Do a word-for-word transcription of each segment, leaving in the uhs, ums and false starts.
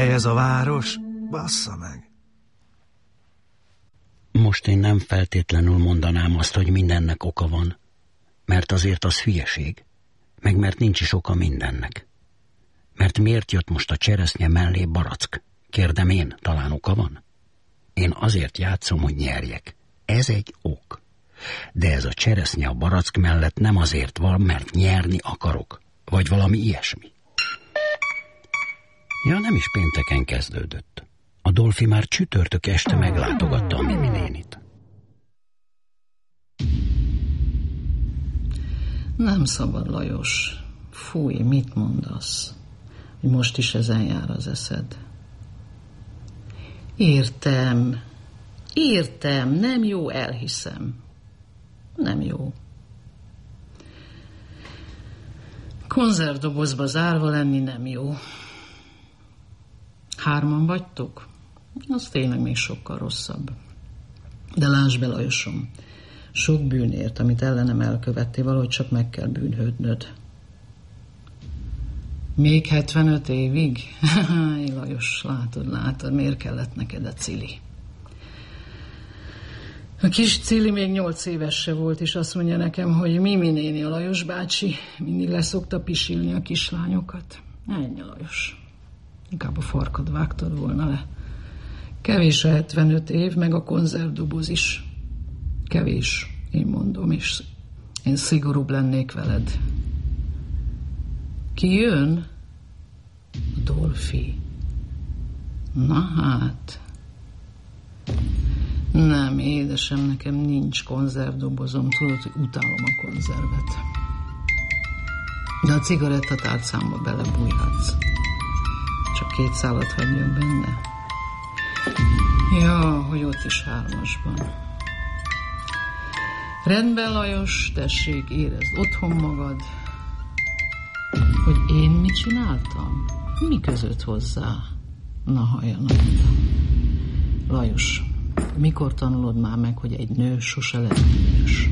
hely ez a város? Bassza meg! Most én nem feltétlenül mondanám azt, hogy mindennek oka van, mert azért az hülyeség, meg mert nincs is oka mindennek. Mert miért jött most a cseresznye mellé barack? Kérdem én, talán oka van? Én azért játszom, hogy nyerjek. Ez egy ok. De ez a cseresznye a barack mellett nem azért van, mert nyerni akarok. Vagy valami ilyesmi. Ja, nem is pénteken kezdődött. A Dolfi már csütörtök este meglátogatta a Mimi nénit. Nem szabad, Lajos. Fúj, mit mondasz? Hogy most is ezen jár az eszed. Értem. Értem, nem jó, elhiszem. Nem jó. Konzervdobozba zárva lenni nem jó. Hárman vagytok? Az tényleg még sokkal rosszabb. De lásd be, Lajosom, sok bűnért, amit ellenem elkövettél, valahogy csak meg kell bűnhődnöd. Még hetvenöt évig? Lajos, látod, látod, miért kellett neked a Cili? A kis Cili még nyolc éves se volt, és azt mondja nekem, hogy Mimi néni, a Lajos bácsi mindig leszokta pisilni a kislányokat. Ennyi, Lajos. Inkább a farkad vágtad volna le. Kevés a hetvenöt év, meg a konzervdoboz is. Kevés, én mondom, és én szigorúbb lennék veled. Ki jön? Dolfi. Na hát. Nem, édesem, nekem nincs konzervdobozom. Tudod, hogy utálom a konzervet. De a cigarettatárcámba belebújhatsz. Csak két szálat hagyjak benne. Ja, hogy ott is hármasban. Rendben, Lajos, tessék, érezd otthon magad. Hogy én mit csináltam? Mi között hozzá? Na, halljanak. Lajos, mikor tanulod már meg, hogy egy nő sose lehet nős?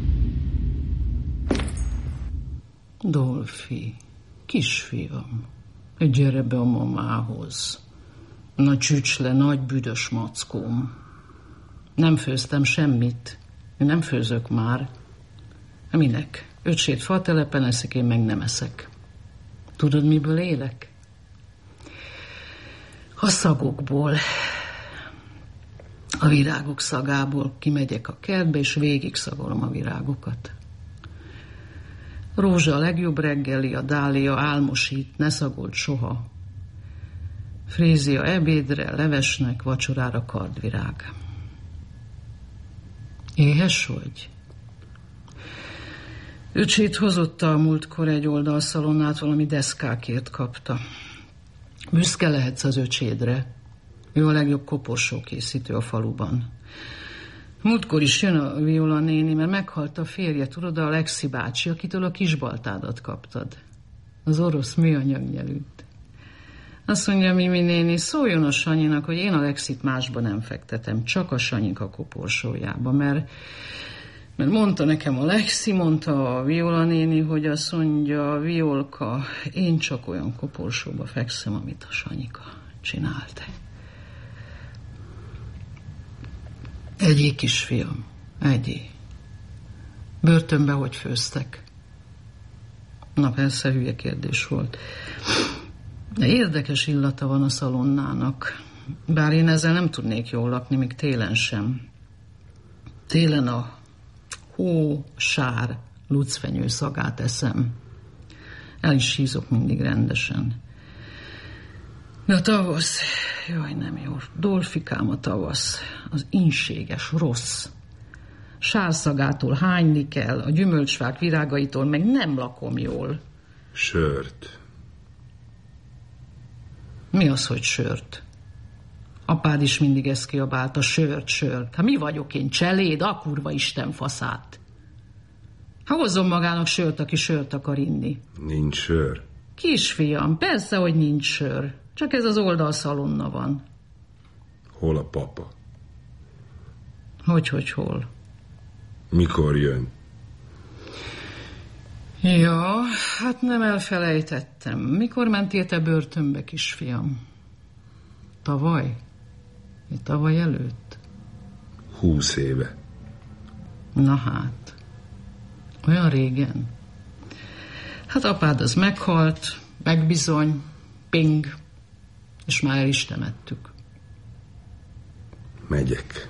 Dolfi, kisfiam, gyere be a mamához. Na csücs le, nagy büdös mackóm. Nem főztem semmit. Nem főzök már. Minek? Öcsét fatelepen eszik, én meg nem eszek. Tudod, miből élek? A szagokból. A virágok szagából kimegyek a kertbe, és végig szagolom a virágokat. Rózsa a legjobb reggeli, a dália álmosít, ne szagold soha. Frézia ebédre, levesnek, vacsorára kardvirág. Éhes vagy? Öcsét hozotta a múltkor egy oldalszalonnát, valami deszkákért kapta. Büszke lehetsz az öcsédre. Ő a legjobb koporsókészítő a faluban. Múltkor is jön a Viola néni, mert meghalt a férje, tudod, a Lexi bácsi, akitől a kisbaltádat kaptad. Az orosz műanyagnyelűt. Azt mondja Mimi néni, szóljon a Sanyinak, hogy én a Lexit másba nem fektetem, csak a Sanyika koporsójába, mert, mert mondta nekem a Lexi, mondta a Viola néni, hogy azt mondja, Violka, én csak olyan koporsóba fekszem, amit a Sanyika csinált. Egyé, kisfiam, egyé. Börtönbe hogy főztek? Na persze, hülye kérdés volt. De érdekes illata van a szalonnának. Bár én ezzel nem tudnék jól lakni, még télen sem. Télen a hó, sár, lucfenyő szagát eszem. El is hízok mindig rendesen. De a tavasz, jaj, nem jó. Dolfikám, a tavasz, az inséges, rossz. Sárszagától hányni kell, a gyümölcsfák virágaitól meg nem lakom jól. Sört. Mi az, hogy sört? Apád is mindig ezt kiabálta, sört, sört. Hát mi vagyok én, cseléd, a kurva Isten faszát. Ha hozzon magának sört, aki sört akar inni. Nincs sör. Kisfiam, persze, hogy nincs sör. Csak ez az oldalszalonna van. Hol a papa? Hogy, hogy, hol? Mikor jön? Ja, hát nem elfelejtettem. Mikor mentél te börtönbe, kisfiam? Tavaly? Mi tavaly előtt? Húsz éve. Na hát, olyan régen. Hát apád az meghalt, megbizony, ping, és már el is temettük. Megyek.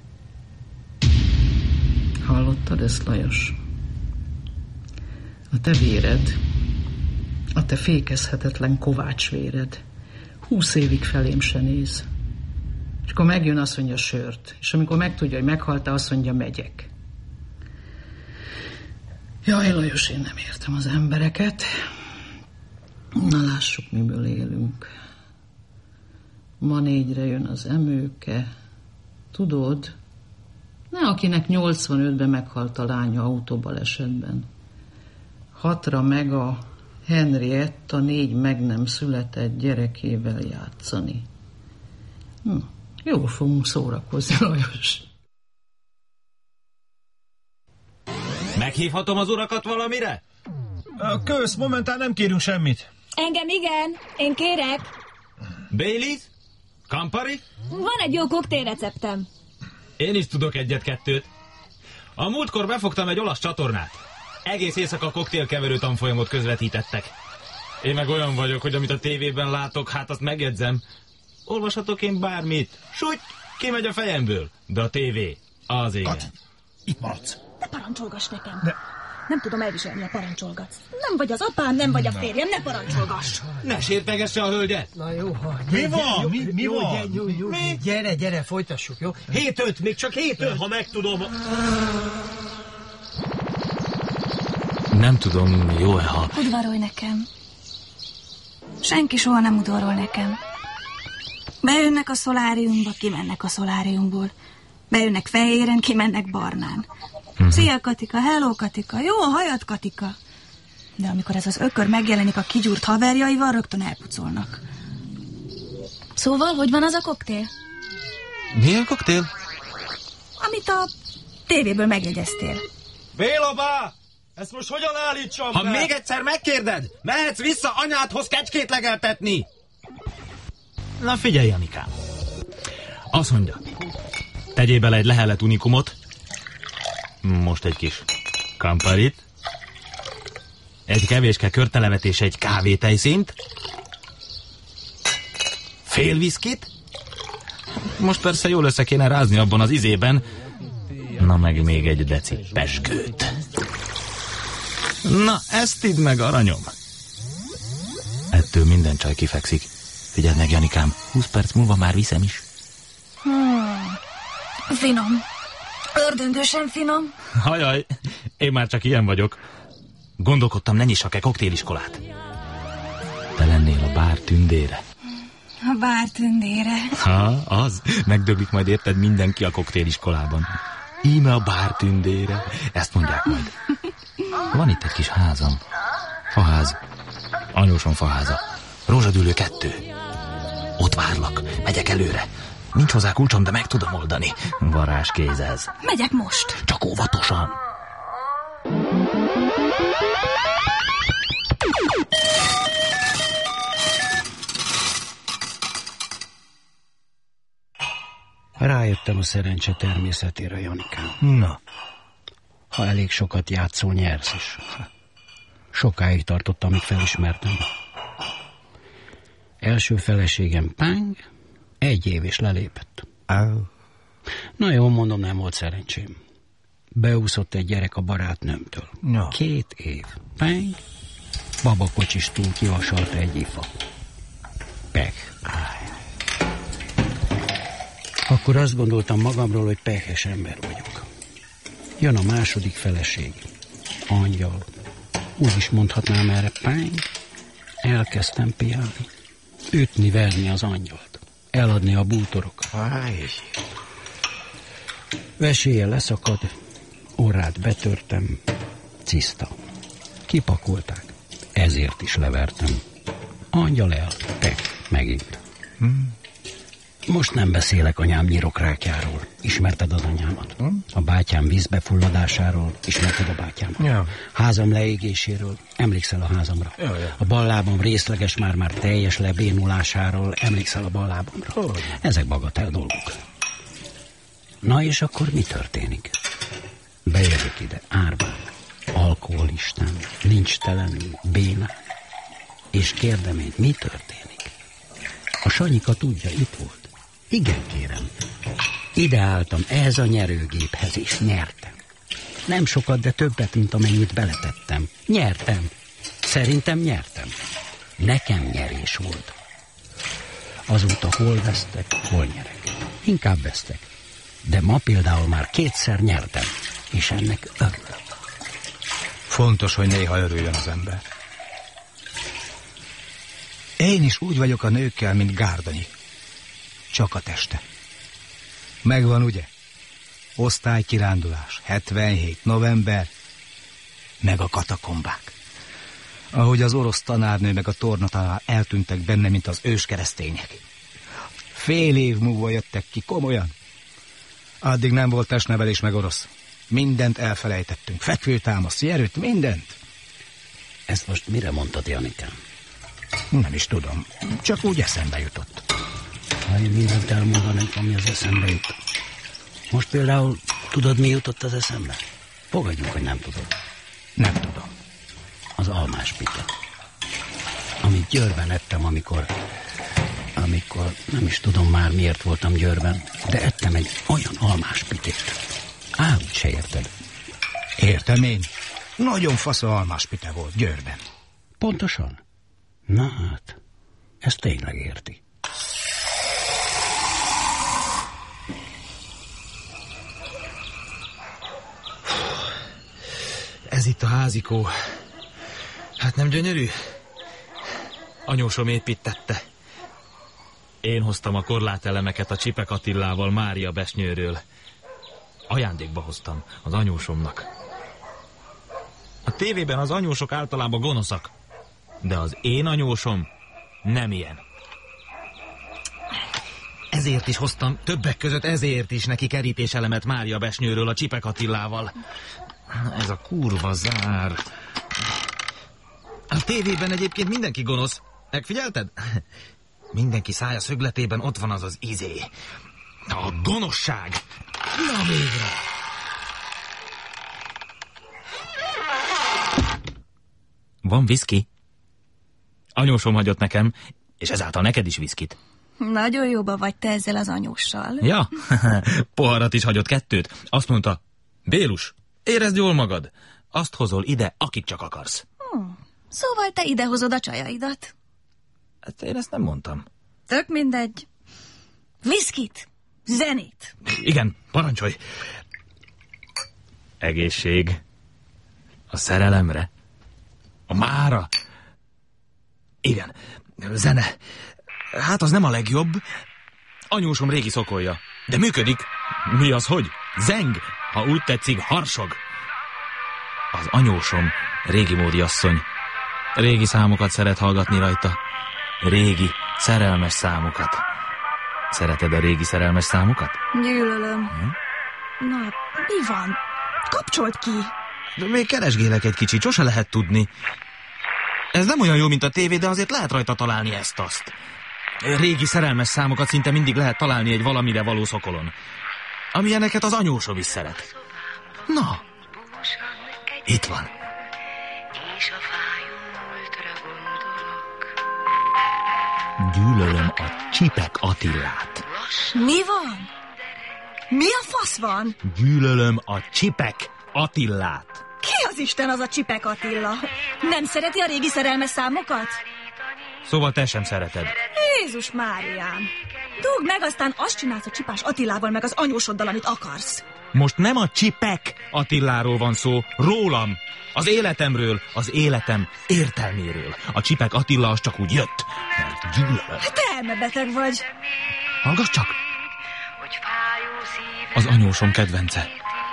Hallottad ezt, Lajos? A te véred, a te fékezhetetlen Kovács véred húsz évig felém se néz. És akkor megjön, azt mondja, sört. És amikor megtudja, hogy meghaltál, azt mondja, megyek. Jaj, Lajos, én nem értem az embereket. Na, lássuk, miből élünk. Ma négyre jön az emőke. Tudod, ne akinek nyolcvanötben meghalt a lánya autóbalesetben. Hatra meg a Henrietta négy meg nem született gyerekével játszani. Hm, jól fogunk szórakozni, Lajos. Meghívhatom az urakat valamire? Kösz, momentán nem kérünk semmit. Engem igen, én kérek. Baileys? Campari? Van egy jó koktélreceptem. Én is tudok egyet-kettőt. A múltkor befogtam egy olasz csatornát. Egész éjszaka koktélkeverő tanfolyamot közvetítettek. Én meg olyan vagyok, hogy amit a tévében látok, hát azt megjegyzem. Olvashatok én bármit. Súgy, kimegy a fejemből. De a tévé, az igen. Kati, itt maradsz. Ne parancsolgass nekem. De... Nem tudom elviselni, a parancsolgatsz. Nem vagy az apám, nem vagy a férjem, ne parancsolgass. Ne sértegesse a hölgyet. Na jó, ha... Mi van? Mi, mi jó, van? Jó, jó, jó, Mi? Gyere, gyere, folytassuk, jó? hét öt, még csak hét öt, ha megtudom. Nem tudom, jó-e, ha... Udvarolj nekem. Senki soha nem udvarol nekem. Bejönnek a szoláriumba, kimennek a szoláriumból. Bejönnek fehéren, kimennek barnán. Uh-huh. Szia, Katika, hello, Katika, jó a hajad, Katika. De amikor ez az ökör megjelenik a kigyúrt haverjaival, rögtön elpucolnak. Szóval, hogy van az a koktél? Milyen koktél? Amit a tévéből megjegyeztél. Béla bá! Ezt most hogyan állítsam Ha be? még egyszer megkérded, mehetsz vissza anyádhoz kecskét legeltetni. Na figyelj, Anikám. Azt mondja, tegyél bele egy lehelet unikumot, most egy kis Camparit, egy kevéske körtelevetés, egy kávétejszínt, fél viszkit, most persze jól össze kéne rázni abban az izében, na meg még egy deci pezsgőt. Na, ezt idd meg, aranyom. Ettől minden csaj kifekszik. Figyeld meg, Janikám, húsz perc múlva már viszem is. Hmm. Finom. Ördöngösen finom. Hajaj, én már csak ilyen vagyok. Gondolkodtam, ne nyissak-e koktéliskolát. Te lennél a bár tündére. A bár tündére. Ha, az. Megdöglik majd érted mindenki a koktéliskolában. Íme a bár tündére. Ezt mondják majd. Van itt egy kis házam. Faház. Anyósom faháza. Rózsadülő kettő. Ott várlak. Megyek előre. Nincs hozzá kulcsom, de meg tudom oldani. Varázskéz ez. Megyek most. Csak óvatosan. Rájöttem a szerencse természetére, Janikám. Na. Ha elég sokat játszol, nyersz is. Sokáig tartott, amíg felismertem. Első feleségem páng, egy év is lelépett. Oh. Na jó, mondom, nem volt szerencsém. Beúszott egy gyerek a barátnőmtől. No. Két év. Peng, babakocsistól kivasalt egy ifa. Peg. Akkor azt gondoltam magamról, hogy pehes ember vagyok. Jön a második feleség. Angyal. Úgy is mondhatnám erre, peng. Elkezdtem piálni. Ütni, verni az angyalt. Eladni a bútorokat. Vesélye leszakad, orrát betörtem, ciszta. Kipakolták, ezért is levertem. Angyal el, pek, megint. Hmm. Most nem beszélek anyám nyirokrákjáról. Ismerted az anyámat? Hm? A bátyám vízbefulladásáról. Ismerted a bátyámat? Ja. Házam leégéséről. Emlékszel a házamra? Ja, ja. A bal lábam részleges, már-már teljes lebénulásáról. Emlékszel a bal lábamra? Oh. Ezek bagatel dolgok. Na és akkor mi történik? Bejövök ide árván, alkoholistán, nincs telenül, bénán. És kérdem én, mi történik? A Sanyika tudja, itt volt. Igen, kérem. Ide álltam ehhez a nyerőgéphez, és nyertem. Nem sokat, de többet, mint amennyit beletettem. Nyertem. Szerintem nyertem. Nekem nyerés volt. Azóta hol vesztek, hol nyerek. Inkább vesztek. De ma például már kétszer nyertem, és ennek örülök. Fontos, hogy néha örüljön az ember. Én is úgy vagyok a nőkkel, mint Gárdonyi. Csak a teste. Megvan, ugye? Osztálykirándulás, hetvenhét november, meg a katakombák. Ahogy az orosz tanárnő meg a tornatanár eltűntek benne, mint az őskeresztények. Fél év múlva jöttek ki, komolyan. Addig nem volt testnevelés meg orosz. Mindent elfelejtettünk. Fekvőtámasz, jerőt, mindent. Ezt most mire mondtad, Janikám? Nem is tudom. Csak úgy eszembe jutott. Ha én mindent elmondanék, ami az eszembe jut. Most például tudod, mi jutott az eszembe? Fogadjunk, hogy nem tudod. Nem tudom. Az almás pite. Amit Győrben ettem, amikor... Amikor nem is tudom már, miért voltam Győrben, de ettem egy olyan almás pitét. Á, úgy se érted. Értem én. Nagyon fasz almás pite volt Győrben. Pontosan? Na hát, ezt tényleg érti. Ez itt a házikó. Hát nem gyönyörű? Anyósom építette. Én hoztam a korlátelemeket a Csipek Attillával Mária Besnyőről. Ajándékba hoztam az anyósomnak. A tévében az anyósok általában gonoszak, de az én anyósom nem ilyen. Ezért is hoztam, többek között ezért is neki kerítéselemet Mária Besnyőről a Csipek Attillával. Ez a kurva zár. A tévében egyébként mindenki gonosz. Megfigyelted? Mindenki szája szögletében ott van az az izé. A gonoszság. Na végre. Van viszki? Anyósom hagyott nekem, és ezáltal neked is viszkit. Nagyon jóba vagy te ezzel az anyóssal. Ja, poharat is hagyott, kettőt. Azt mondta, Bélus, érezd jól magad. Azt hozol ide, akik csak akarsz. Hmm. Szóval te idehozod a csajaidat. Hát én ezt nem mondtam. Tök mindegy. Viszkit, zenét. Igen, parancsolj. Egészség. A szerelemre. A mára. Igen, zene. Hát az nem a legjobb. Anyósom régi szokolja. De működik. Mi az, hogy? Zeng. Ha úgy tetszik, harsog. Az anyósom régi módi asszony. Régi számokat szeret hallgatni rajta. Régi, szerelmes számokat. Szereted a régi szerelmes számokat? Gyűlölöm. Hm? Na, mi van? Kapcsolt ki. De még keresgélek egy kicsit, sose lehet tudni. Ez nem olyan jó, mint a tévé, de azért lehet rajta találni ezt-azt. Régi szerelmes számokat szinte mindig lehet találni egy valamire való szokolon. Amilyeneket az anyósom is szeret. Na, itt van. Gyűlölöm a Csipek Attillát. Mi van? Mi a fasz van? Gyűlölöm a Csipek Attillát. Ki az Isten az a Csipek Attila? Nem szereti a régi szerelmes számokat? Szóval te sem szereted. Jézus Máriám! Dugd meg, aztán azt csinálsz a Csipás Attilával meg az anyósoddal, amit akarsz. Most nem a Csipek Attiláról van szó, rólam. Az életemről, az életem értelméről. A Csipek Attila az csak úgy jött, mert gyűlölöm. Te elmebeteg vagy. Hallgass csak! Az anyósom kedvence.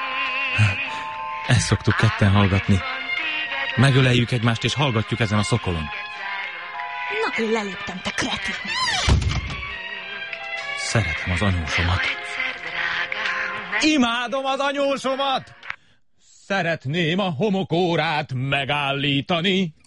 Ezt szoktuk ketten hallgatni. Megöleljük egymást és hallgatjuk ezen a szokolon. Na, én leléptem, te kretin. Szeretem az anyósomat. Imádom az anyósomat! Szeretném a homokórát megállítani.